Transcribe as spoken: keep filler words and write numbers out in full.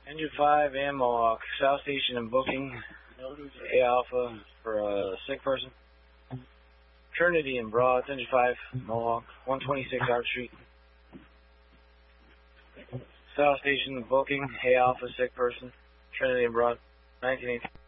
Engine five and Mohawk, South Station and booking, A Alpha for a sick person. Trinity and Broad, Engine five, Mohawk, one twenty-six Art Street. South Station and booking, A Alpha, sick person. Trinity and Broad, nineteen eighty.